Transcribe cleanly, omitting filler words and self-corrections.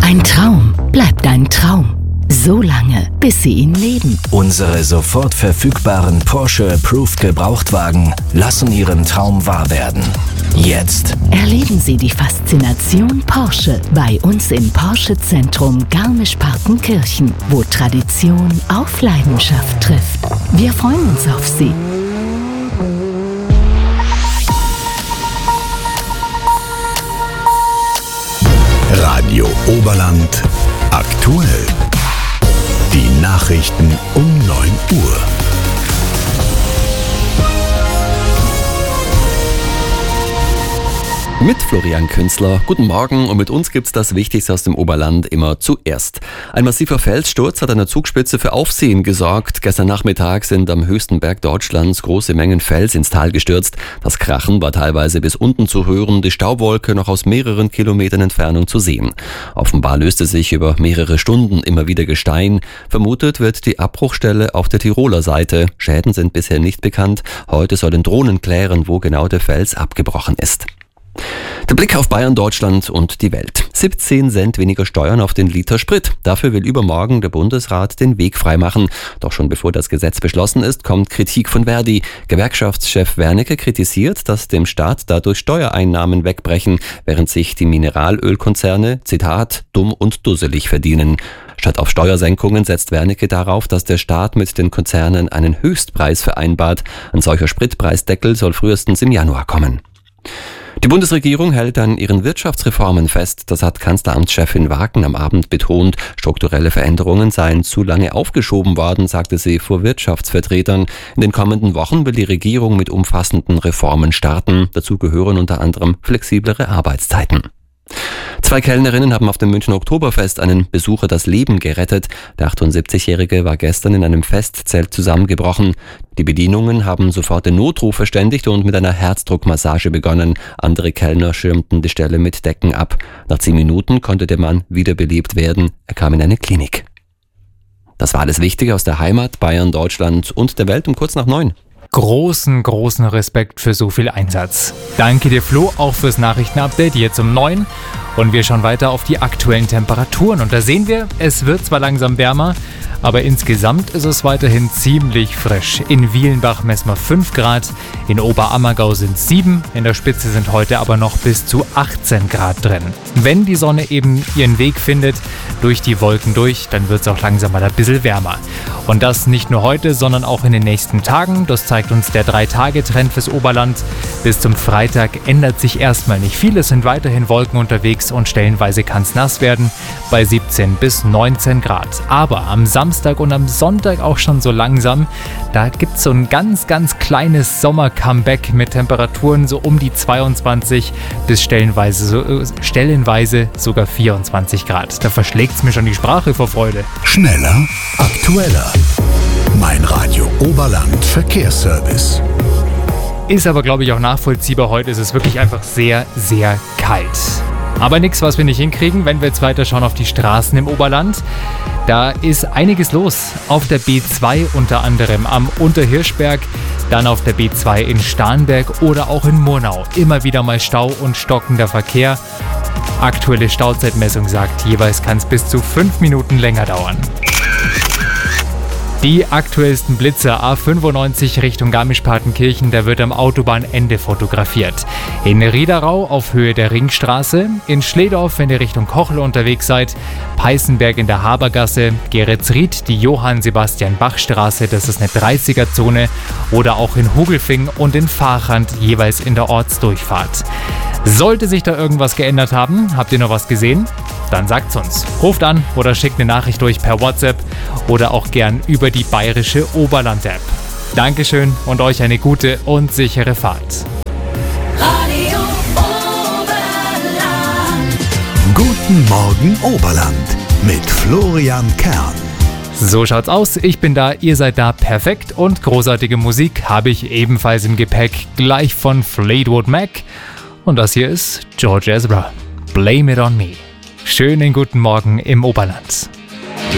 Ein Traum bleibt ein Traum. So lange, bis Sie ihn leben. Unsere sofort verfügbaren Porsche Approved Gebrauchtwagen lassen Ihren Traum wahr werden. Jetzt Erleben Sie die Faszination Porsche bei uns im Porsche Zentrum Garmisch-Partenkirchen, wo Tradition auf Leidenschaft trifft. Wir freuen uns auf Sie. Radio Oberland aktuell. Die Nachrichten um 9 Uhr. Mit Florian Künzler. Guten Morgen und mit uns gibt's das Wichtigste aus dem Oberland immer zuerst. Ein massiver Felssturz hat an der Zugspitze für Aufsehen gesorgt. Gestern Nachmittag sind am höchsten Berg Deutschlands große Mengen Fels ins Tal gestürzt. Das Krachen war teilweise bis unten zu hören, die Staubwolke noch aus mehreren Kilometern Entfernung zu sehen. Offenbar löste sich über mehrere Stunden immer wieder Gestein. Vermutet wird die Abbruchstelle auf der Tiroler Seite. Schäden sind bisher nicht bekannt. Heute sollen Drohnen klären, wo genau der Fels abgebrochen ist. Der Blick auf Bayern, Deutschland und die Welt. 17 Cent weniger Steuern auf den Liter Sprit. Dafür will übermorgen der Bundesrat den Weg freimachen. Doch schon bevor das Gesetz beschlossen ist, kommt Kritik von Verdi. Gewerkschaftschef Wernicke kritisiert, dass dem Staat dadurch Steuereinnahmen wegbrechen, während sich die Mineralölkonzerne, Zitat, dumm und dusselig verdienen. Statt auf Steuersenkungen setzt Wernicke darauf, dass der Staat mit den Konzernen einen Höchstpreis vereinbart. Ein solcher Spritpreisdeckel soll frühestens im Januar kommen. Die Bundesregierung hält an ihren Wirtschaftsreformen fest. Das hat Kanzleramtschefin Wagen am Abend betont. Strukturelle Veränderungen seien zu lange aufgeschoben worden, sagte sie vor Wirtschaftsvertretern. In den kommenden Wochen will die Regierung mit umfassenden Reformen starten. Dazu gehören unter anderem flexiblere Arbeitszeiten. 2 Kellnerinnen haben auf dem Münchner Oktoberfest einen Besucher das Leben gerettet. Der 78-Jährige war gestern in einem Festzelt zusammengebrochen. Die Bedienungen haben sofort den Notruf verständigt und mit einer Herzdruckmassage begonnen. Andere Kellner schirmten die Stelle mit Decken ab. Nach 10 Minuten konnte der Mann wiederbelebt werden. Er kam in eine Klinik. Das war alles Wichtige aus der Heimat, Bayern, Deutschland und der Welt um kurz nach 9. Großen Respekt für so viel Einsatz. Danke dir, Flo, auch fürs Nachrichtenupdate jetzt um 9. Und wir schauen weiter auf die aktuellen Temperaturen. Und da sehen wir, es wird zwar langsam wärmer, aber insgesamt ist es weiterhin ziemlich frisch. In Wielenbach messen wir 5 Grad, in Oberammergau sind 7, in der Spitze sind heute aber noch bis zu 18 Grad drin. Wenn die Sonne eben ihren Weg findet, durch die Wolken durch, dann wird es auch langsam mal ein bisschen wärmer. Und das nicht nur heute, sondern auch in den nächsten Tagen. Das zeigt uns der 3-Tage-Trend fürs Oberland. Bis zum Freitag ändert sich erstmal nicht viel. Es sind weiterhin Wolken unterwegs und stellenweise kann es nass werden bei 17 bis 19 Grad. Aber am Samstag und am Sonntag auch schon so langsam, da gibt es so ein ganz kleines Sommer-Comeback mit Temperaturen so um die 22 bis stellenweise sogar 24 Grad. Da verschlägt es mir schon die Sprache vor Freude. Schneller, aktueller. Mein Radio Oberland Verkehrsservice. Ist aber, glaube ich, auch nachvollziehbar. Heute ist es wirklich einfach sehr kalt. Aber nichts, was wir nicht hinkriegen, wenn wir jetzt weiter schauen auf die Straßen im Oberland. Da ist einiges los. Auf der B2 unter anderem am Unterhirschberg, dann auf der B2 in Starnberg oder auch in Murnau. Immer wieder mal Stau und stockender Verkehr. Aktuelle Stauzeitmessung sagt, jeweils kann es bis zu 5 Minuten länger dauern. Die aktuellsten Blitzer A95 Richtung Garmisch-Partenkirchen, da wird am Autobahnende fotografiert. In Riederau auf Höhe der Ringstraße, in Schledorf, wenn ihr Richtung Kochel unterwegs seid, Peißenberg in der Habergasse, Geretsried, die Johann-Sebastian-Bach-Straße, das ist eine 30er-Zone, oder auch in Hugelfing und in Fahrrand, jeweils in der Ortsdurchfahrt. Sollte sich da irgendwas geändert haben, habt ihr noch was gesehen? Dann sagt's uns. Ruft an oder schickt eine Nachricht durch per WhatsApp oder auch gern über die bayerische Oberland-App. Dankeschön und euch eine gute und sichere Fahrt. Radio Oberland. Guten Morgen Oberland mit Florian Kern. So schaut's aus, ich bin da, ihr seid da, perfekt, und großartige Musik habe ich ebenfalls im Gepäck, gleich von Fleetwood Mac. Und das hier ist George Ezra, Blame It On Me. Schönen guten Morgen im Oberland.